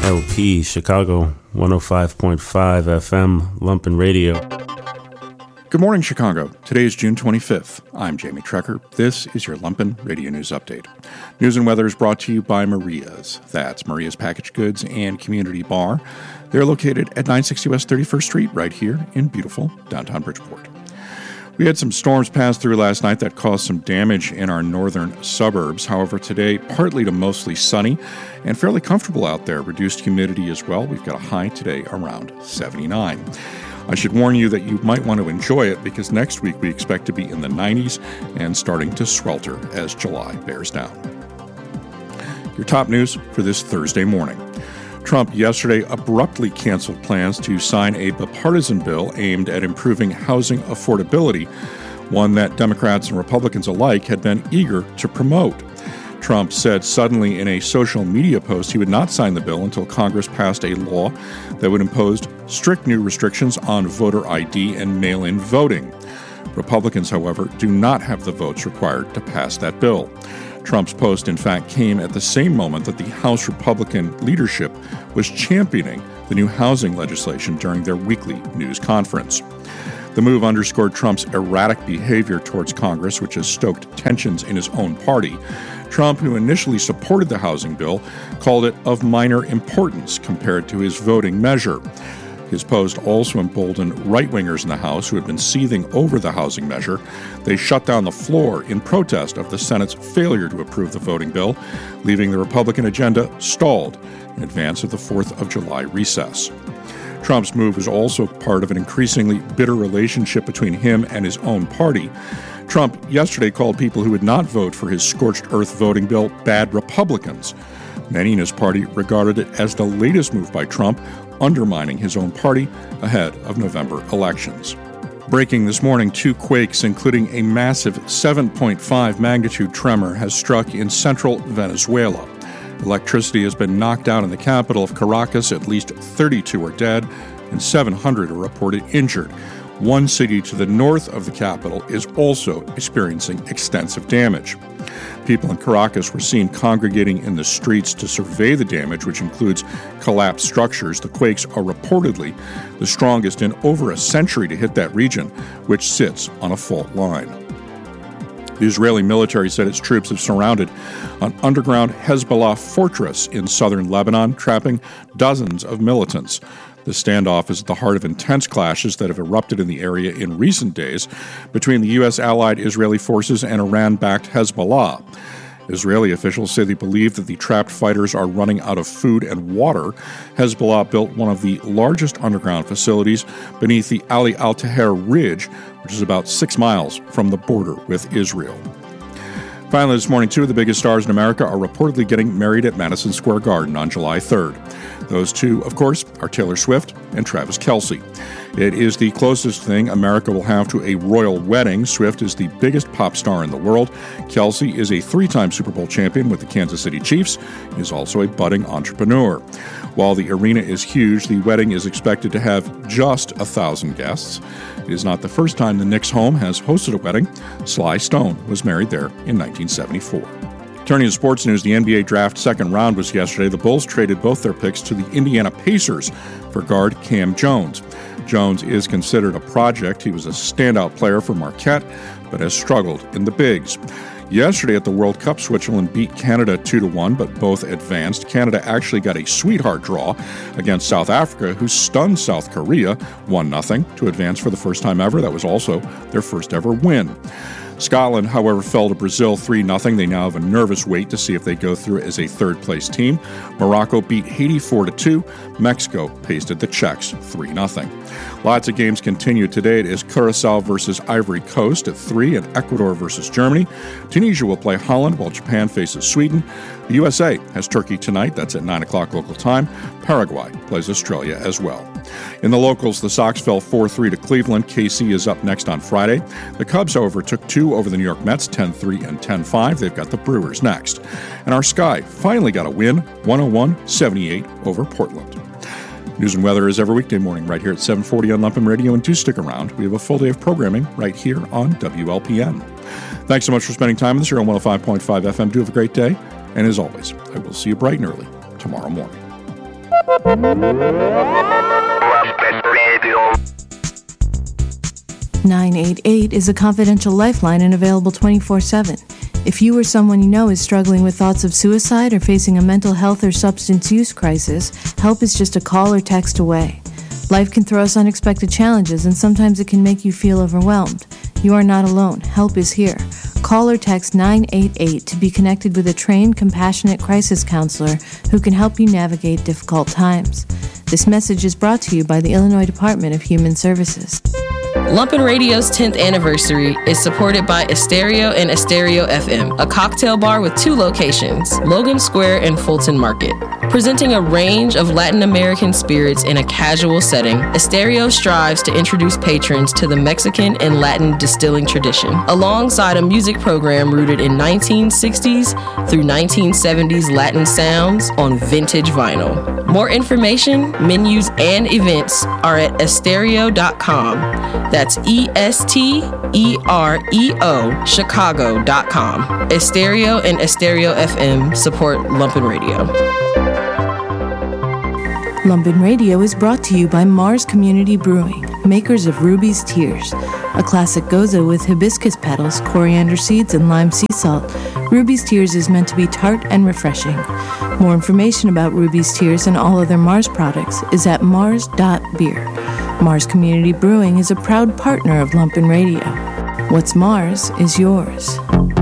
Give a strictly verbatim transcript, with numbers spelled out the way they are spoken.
L P, Chicago, one oh five point five F M, Lumpen Radio. Good morning, Chicago. Today is June twenty-fifth. I'm Jamie Trecker. This is your Lumpen Radio News Update. News and weather is brought to you by Maria's. That's Maria's Packaged Goods and Community Bar. They're located at nine sixty West thirty-first Street, right here in beautiful downtown Bridgeport. We had some storms pass through last night that caused some damage in our northern suburbs. However, today, partly to mostly sunny and fairly comfortable out there. Reduced humidity as well. We've got a high today around seventy-nine. I should warn you that you might want to enjoy it because next week we expect to be in the nineties and starting to swelter as July bears down. Your top news for this Thursday morning. Trump yesterday abruptly canceled plans to sign a bipartisan bill aimed at improving housing affordability, one that Democrats and Republicans alike had been eager to promote. Trump said suddenly in a social media post he would not sign the bill until Congress passed a law that would impose strict new restrictions on voter I D and mail-in voting. Republicans, however, do not have the votes required to pass that bill. Trump's post, in fact, came at the same moment that the House Republican leadership was championing the new housing legislation during their weekly news conference. The move underscored Trump's erratic behavior towards Congress, which has stoked tensions in his own party. Trump, who initially supported the housing bill, called it of minor importance compared to his voting measure. His post also emboldened right-wingers in the House who had been seething over the housing measure. They shut down the floor in protest of the Senate's failure to approve the voting bill, leaving the Republican agenda stalled in advance of the fourth of July recess. Trump's move was also part of an increasingly bitter relationship between him and his own party. Trump yesterday called people who would not vote for his scorched earth voting bill bad Republicans. Many in his party regarded it as the latest move by Trump, undermining his own party ahead of November elections. Breaking this morning, two quakes, including a massive seven point five magnitude tremor, has struck in central Venezuela. Electricity has been knocked out in the capital of Caracas. At least thirty-two are dead and seven hundred are reported injured. One city to the north of the capital is also experiencing extensive damage. People in Caracas were seen congregating in the streets to survey the damage, which includes collapsed structures. The quakes are reportedly the strongest in over a century to hit that region, which sits on a fault line. The Israeli military said its troops have surrounded an underground Hezbollah fortress in southern Lebanon, trapping dozens of militants. The standoff is at the heart of intense clashes that have erupted in the area in recent days between the U S-allied Israeli forces and Iran-backed Hezbollah. Israeli officials say they believe that the trapped fighters are running out of food and water. Hezbollah built one of the largest underground facilities beneath the Ali Al-Taher Ridge, which is about six miles from the border with Israel. Finally, this morning, two of the biggest stars in America are reportedly getting married at Madison Square Garden on July third. Those two, of course, are Taylor Swift and Travis Kelce. It is the closest thing America will have to a royal wedding. Swift is the biggest pop star in the world. Kelce is a three-time Super Bowl champion with the Kansas City Chiefs and is also a budding entrepreneur. While the arena is huge, the wedding is expected to have just a thousand guests. It is not the first time the Knicks home has hosted a wedding. Sly Stone was married there in nineteen seventy-four. Turning to sports news, the N B A draft second round was yesterday. The Bulls traded both their picks to the Indiana Pacers for guard Cam Jones. Jones is considered a project. He was a standout player for Marquette, but has struggled in the bigs. Yesterday at the World Cup, Switzerland beat Canada two to one, but both advanced. Canada actually got a sweetheart draw against South Africa, who stunned South Korea one nothing to advance for the first time ever. That was also their first ever win. Scotland, however, fell to Brazil three nothing. They now have a nervous wait to see if they go through as a third-place team. Morocco beat Haiti four to two. Mexico pasted the Czechs three nothing. Lots of games continue today. It is Curacao versus Ivory Coast at three and Ecuador versus Germany. Tunisia will play Holland while Japan faces Sweden. The U S A has Turkey tonight. That's at nine o'clock local time. Paraguay plays Australia as well. In the locals, the Sox fell four three to Cleveland. K C is up next on Friday. The Cubs, however, took two over the New York Mets, ten three and ten five. They've got the Brewers next. And our Sky finally got a win, one oh one seventy-eight over Portland. News and weather is every weekday morning right here at seven forty on Lumpen Radio, and do stick around. We have a full day of programming right here on W L P N. Thanks so much for spending time with us here on one oh five point five F M. Do have a great day, and as always, I will see you bright and early tomorrow morning. nine eight eight is a confidential lifeline and available twenty-four seven. If you or someone you know is struggling with thoughts of suicide or facing a mental health or substance use crisis, help is just a call or text away. Life can throw us unexpected challenges, and sometimes it can make you feel overwhelmed. You are not alone. Help is here. Call or text nine eight eight to be connected with a trained, compassionate crisis counselor who can help you navigate difficult times. This message is brought to you by the Illinois Department of Human Services. Lumpin' Radio's tenth anniversary is supported by Estereo and Estereo F M, a cocktail bar with two locations, Logan Square and Fulton Market. Presenting a range of Latin American spirits in a casual setting, Estereo strives to introduce patrons to the Mexican and Latin distilling tradition, alongside a music program rooted in nineteen sixties through nineteen seventies Latin sounds on vintage vinyl. More information, menus, and events are at estereo dot com. That's E S T E R E O, Chicago dot com. Estereo and Estereo F M support Lumpin' Radio. Lumpin' Radio is brought to you by Mars Community Brewing, makers of Ruby's Tears, a classic goza with hibiscus petals, coriander seeds, and lime sea salt. Ruby's Tears is meant to be tart and refreshing. More information about Ruby's Tears and all other Mars products is at mars dot beer. Mars Community Brewing is a proud partner of Lumpin' Radio. What's Mars is yours.